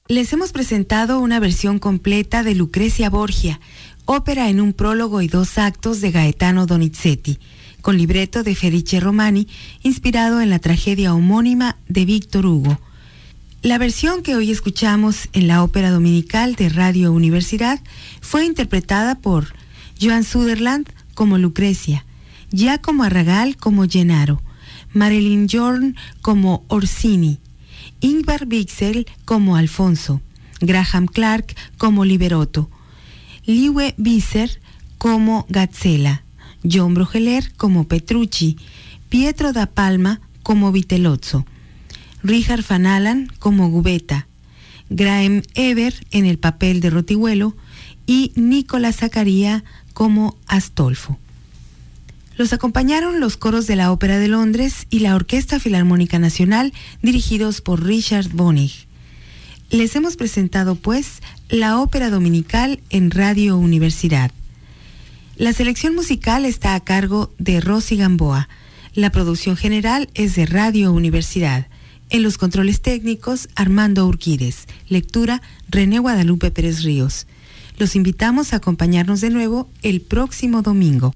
Les hemos presentado una versión completa de Lucrecia Borgia, ópera en un prólogo y 2 actos de Gaetano Donizetti, con libreto de Felice Romani, inspirado en la tragedia homónima de Víctor Hugo. La versión que hoy escuchamos en la ópera dominical de Radio Universidad fue interpretada por Joan Sutherland como Lucrecia, Giacomo Arragál como Gennaro, Marilyn Jorn como Orsini, Ingvar Wixell como Alfonso, Graham Clark como Liberotto, Liwe Visser como Gazzella, John Brugeler como Petrucci, Pietro da Palma como Vitellozzo, Richard Van Allen como Gubetta, Graham Eber en el papel de Rotihuelo y Nicola Zaccaria como Astolfo. Los acompañaron los coros de la Ópera de Londres y la Orquesta Filarmónica Nacional, dirigidos por Richard Bonig. Les hemos presentado, pues, la ópera dominical en Radio Universidad. La selección musical está a cargo de Rosy Gamboa. La producción general es de Radio Universidad. En los controles técnicos, Armando Urquídez. Lectura, René Guadalupe Pérez Ríos. Los invitamos a acompañarnos de nuevo el próximo domingo.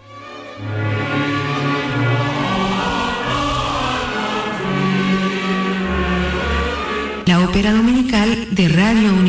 La ópera dominical de Radio